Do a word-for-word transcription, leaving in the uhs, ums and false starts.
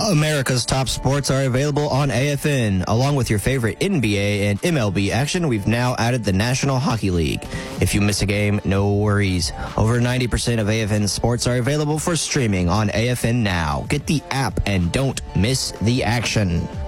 America's top sports are available on A F N. Along with your favorite N B A and M L B action, we've now added the National Hockey League. If you miss a game, no worries. Over ninety percent of A F N sports are available for streaming on A F N Now. Get the app and don't miss the action.